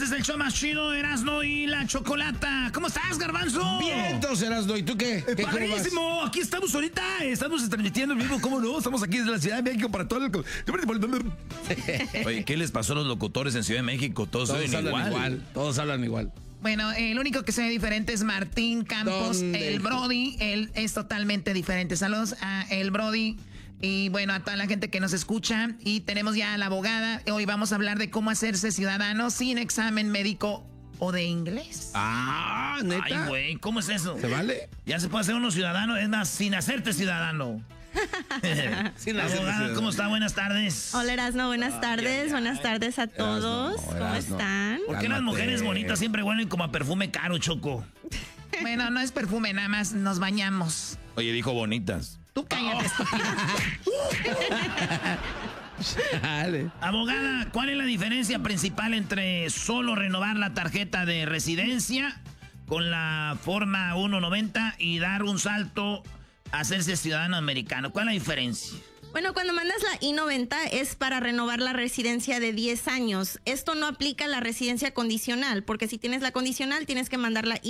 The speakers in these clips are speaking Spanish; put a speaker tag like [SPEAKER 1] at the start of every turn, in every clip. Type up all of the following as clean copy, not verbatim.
[SPEAKER 1] es el show más chido de Erasmo y la Chocolata. ¿Cómo estás, Garbanzo?
[SPEAKER 2] Vientos, Erasmo. ¿Y tú qué?
[SPEAKER 1] Padrísimo. Aquí estamos ahorita. Estamos transmitiendo en vivo. ¿Cómo no? Estamos aquí desde la Ciudad de México para todo el... Oye, ¿qué les pasó a los locutores en Ciudad de México? Todos hablan igual.
[SPEAKER 2] Todos hablan igual.
[SPEAKER 3] Bueno, el único que se ve diferente es Martín Campos,
[SPEAKER 2] ¿Dónde?
[SPEAKER 3] el Brody. Él es totalmente diferente. Saludos a el Brody. Y bueno, a toda la gente que nos escucha. Y tenemos ya a la abogada. Hoy vamos a hablar de cómo hacerse ciudadano sin examen médico o de inglés.
[SPEAKER 2] Ah, ¿neta?
[SPEAKER 1] Ay, güey, ¿cómo es eso?
[SPEAKER 2] ¿Se vale?
[SPEAKER 1] Ya se puede hacer uno ciudadano, es más, sin hacerte ciudadano. Abogada, ¿cómo está? Buenas tardes.
[SPEAKER 4] Hola, Erasmo, buenas tardes. Buenas tardes a todos.
[SPEAKER 2] Erasmo,
[SPEAKER 4] ¿Cómo
[SPEAKER 2] Erasmo.
[SPEAKER 4] están?
[SPEAKER 1] ¿Por qué las mujeres bonitas siempre huelen como a perfume caro, Choco?
[SPEAKER 3] Bueno, no es perfume, nada más nos bañamos.
[SPEAKER 1] Oye, dijo bonitas.
[SPEAKER 3] Tú cállate, estúpido.
[SPEAKER 2] Dale.
[SPEAKER 1] Abogada, ¿cuál es la diferencia principal entre solo renovar la tarjeta de residencia con la forma 190 y dar un salto a hacerse ciudadano americano? ¿Cuál es la diferencia?
[SPEAKER 4] Bueno, cuando mandas la I-90 es para renovar la residencia de 10 años. Esto no aplica a la residencia condicional, porque si tienes la condicional tienes que mandar la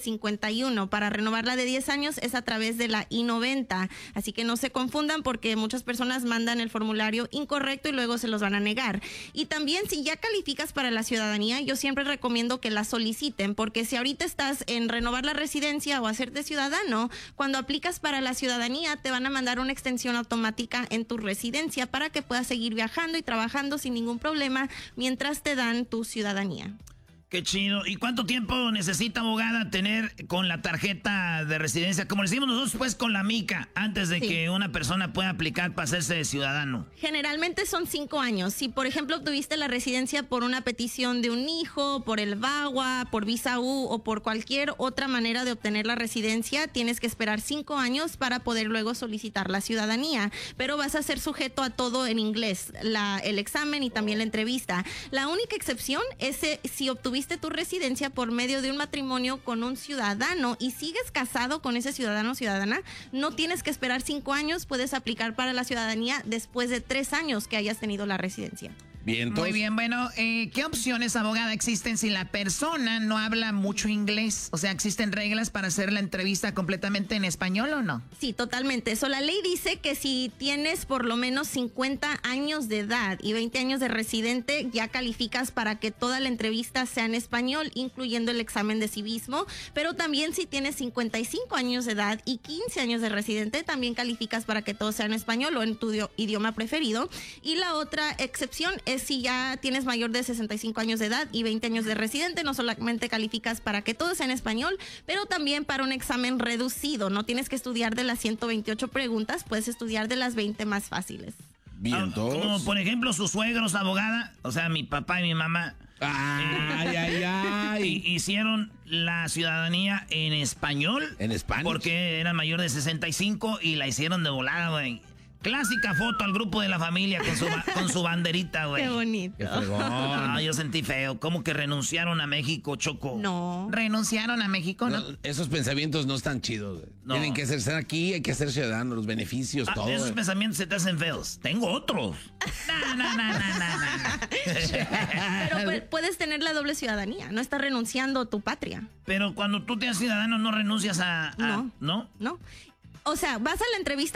[SPEAKER 4] I-751. Para renovar la de 10 años es a través de la I-90. Así que no se confundan porque muchas personas mandan el formulario incorrecto y luego se los van a negar. Y también si ya calificas para la ciudadanía, yo siempre recomiendo que la soliciten, porque si ahorita estás en renovar la residencia o hacerte ciudadano, cuando aplicas para la ciudadanía te van a mandar una extensión automática en tu residencia para que puedas seguir viajando y trabajando sin ningún problema mientras te dan tu ciudadanía.
[SPEAKER 1] Qué chido. ¿Y cuánto tiempo necesita, abogada, tener con la tarjeta de residencia? Como le decimos nosotros, pues, con la mica, antes de que una persona pueda aplicar para hacerse ciudadano.
[SPEAKER 4] Generalmente son 5 años. Si, por ejemplo, obtuviste la residencia por una petición de un hijo, por el VAWA, por visa U o por cualquier otra manera de obtener la residencia, tienes que esperar 5 años para poder luego solicitar la ciudadanía. Pero vas a ser sujeto a todo en inglés, el examen y también la entrevista. La única excepción es si obtuviste tu residencia por medio de un matrimonio con un ciudadano y sigues casado con ese ciudadano o ciudadana, no tienes que esperar 5 años, puedes aplicar para la ciudadanía después de 3 años que hayas tenido la residencia.
[SPEAKER 2] Vientos.
[SPEAKER 3] Muy bien, bueno, ¿qué opciones, abogada, existen si la persona no habla mucho inglés? O sea, ¿existen reglas para hacer la entrevista completamente en español o no?
[SPEAKER 4] Sí, totalmente. La ley dice que si tienes por lo menos 50 años de edad y 20 años de residente, ya calificas para que toda la entrevista sea en español, incluyendo el examen de civismo. Pero también si tienes 55 años de edad y 15 años de residente, también calificas para que todo sea en español o en tu idioma preferido. Y la otra excepción es si ya tienes mayor de 65 años de edad y 20 años de residente, no solamente calificas para que todo sea en español, pero también para un examen reducido. No tienes que estudiar de las 128 preguntas, puedes estudiar de las 20 más fáciles.
[SPEAKER 2] Vientos.
[SPEAKER 1] Como por ejemplo sus suegros, abogada, o sea, mi papá y mi mamá. Hicieron la ciudadanía en español.
[SPEAKER 2] ¿En español?
[SPEAKER 1] Porque eran mayor de 65 y la hicieron de volada, güey. Clásica foto al grupo de la familia con su banderita, güey.
[SPEAKER 4] Qué bonito.
[SPEAKER 2] Qué fregón.
[SPEAKER 1] Ah, yo sentí feo. ¿Cómo que renunciaron a México, Choco?
[SPEAKER 4] No.
[SPEAKER 3] ¿Renunciaron a México?
[SPEAKER 2] No, esos pensamientos no están chidos. Güey.
[SPEAKER 1] No.
[SPEAKER 2] Tienen que ser aquí, hay que ser ciudadanos, los beneficios, todo.
[SPEAKER 1] Esos
[SPEAKER 2] güey.
[SPEAKER 1] pensamientos se te hacen feos. Tengo otros.
[SPEAKER 4] Pero puedes tener la doble ciudadanía, no estás renunciando a tu patria.
[SPEAKER 1] Pero cuando tú te haces ciudadano no renuncias a
[SPEAKER 4] No.
[SPEAKER 1] ¿no?
[SPEAKER 4] No. O sea, vas a la entrevista